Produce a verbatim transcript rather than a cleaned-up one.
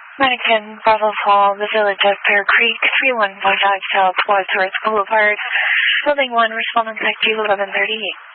Mannequin, Bravo Hall, the Village of Bear Creek, three one five five South Wadsworth Boulevard, Building one, Respondent Tech G eleven thirty-eight.